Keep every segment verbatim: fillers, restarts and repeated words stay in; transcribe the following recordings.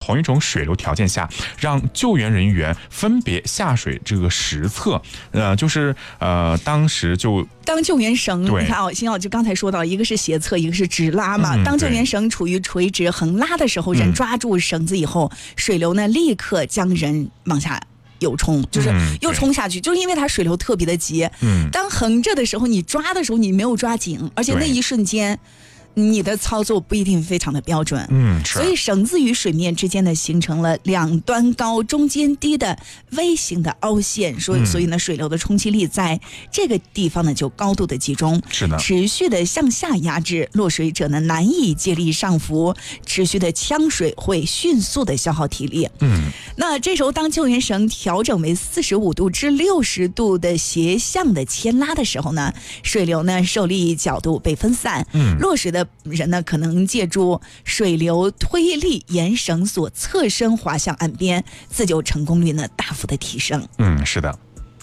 同一种水流条件下，让救援人员分别下水这个实测，呃，就是呃，当时就当救援绳，你看啊，星耀就刚才说到，一个是斜侧，一个是直拉嘛。嗯、当救援绳处于垂直横拉的时候，人抓住绳子以后，嗯、水流呢立刻将人往下游冲，就是又冲下去，嗯、就是因为它水流特别的急。嗯，当横着的时候，你抓的时候你没有抓紧，而且那一瞬间。你的操作不一定非常的标准，嗯，所以绳子与水面之间呢形成了两端高中间低的微型的凹陷，所以、嗯、所以呢水流的冲击力在这个地方呢就高度的集中， 是的， 持续的向下压制，落水者呢难以借力上浮，持续的呛水会迅速的消耗体力，嗯，那这时候当救援绳调整为四十五度至六十度的斜向的牵拉的时候呢，水流呢受力角度被分散，嗯，落水的人呢可能借助水流推力沿绳索侧身滑向岸边，自救成功率呢大幅的提升。 嗯，是的。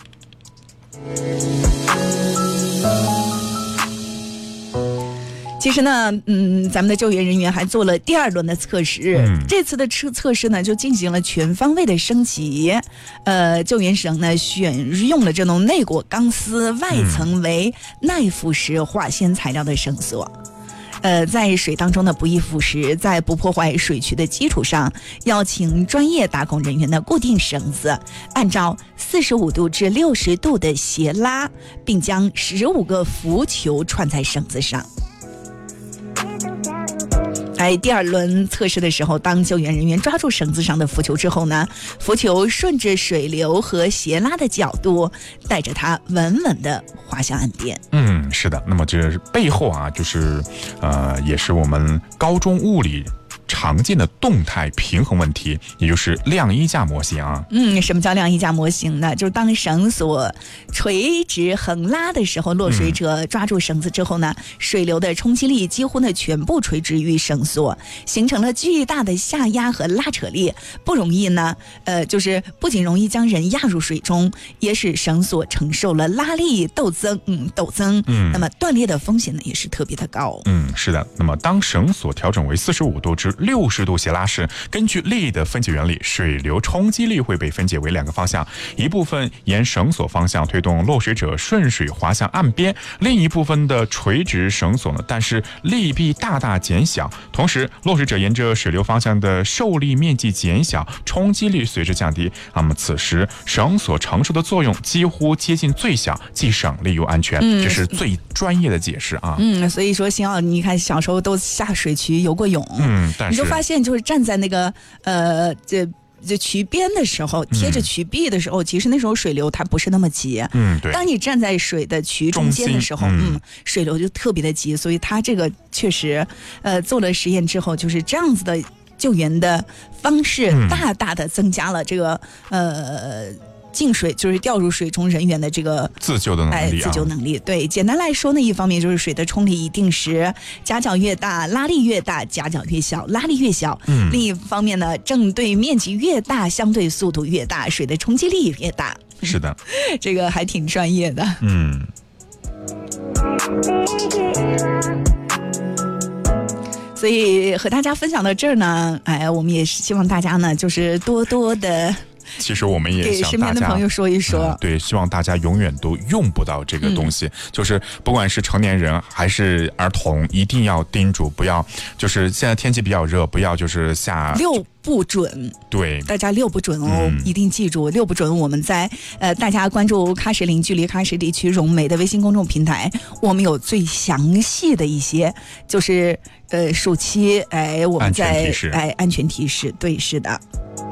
其实呢，嗯，咱们的救援人员还做了第二轮的测试。嗯、这次的测测试呢，就进行了全方位的升级。呃，救援绳呢选用了这种内裹钢丝，外层为耐腐蚀化纤材料的绳索。呃，在水当中呢不易腐蚀，在不破坏水渠的基础上，要请专业打孔人员呢固定绳子，按照四十五度至六十度的斜拉，并将十五个浮球串在绳子上。在第二轮测试的时候，当救援人员抓住绳子上的浮球之后呢，浮球顺着水流和斜拉的角度，带着它稳稳地滑向岸边。 嗯，是的。那么这背后啊，就是呃，也是我们高中物理常见的动态平衡问题，也就是晾衣架模型啊。 嗯，什么叫晾衣架模型呢？就是当绳索垂直横拉的时候，落水者抓住绳子之后呢，嗯、水流的冲击力几乎呢全部垂直于绳索，形成了巨大的下压和拉扯力，不容易呢，呃，就是不仅容易将人压入水中，也使绳索承受了拉力陡增，嗯，陡增，嗯，那么断裂的风险呢也是特别的高。 嗯，是的。那么当绳索调整为四十五度至六十度斜拉时，根据力的分解原理，水流冲击力会被分解为两个方向，一部分沿绳索方向推动落水者顺水滑向岸边，另一部分的垂直绳索呢，但是力臂大大减小，同时落水者沿着水流方向的受力面积减小，冲击力随之降低。那么此时绳索承受的作用几乎接近最小，既省力又安全，嗯、这是最专业的解释啊。 嗯，所以说星耀，你看小时候都下水渠游过泳， 嗯，但是你就发现就是站在那个呃这这渠边的时候，贴着渠壁的时候，嗯、其实那时候水流它不是那么急。 嗯，对。 当你站在水的渠中间的时候，嗯, 嗯，水流就特别的急，所以它这个确实，呃，做了实验之后就是这样子的救援的方式，大大的增加了这个、嗯、呃。进水就是掉入水中人员的这个自救的能力、啊哎， 自救能力。对，简单来说呢，一方面就是水的冲力一定时，夹角越大，拉力越大，夹角越小，拉力越小。嗯。另一方面呢，正对面积越大，相对速度越大，水的冲击力越大。 是的， 这个还挺专业的。 嗯。 所以和大家分享到这儿呢，哎，我们也是希望大家呢，就是多多的。 其实我们也想大家给身边的朋友说一说、 嗯、对，希望大家永远都用不到这个东西、嗯、就是不管是成年人还是儿童，一定要叮嘱不要，就是现在天气比较热，不要就是下六不准。 对， 大家六不准哦、嗯、一定记住六不准。我们在呃大家关注喀什林距离喀什地区融媒的微信公众平台，我们有最详细的一些就是呃暑期哎我们在安全提示哎安全提示。对，是的。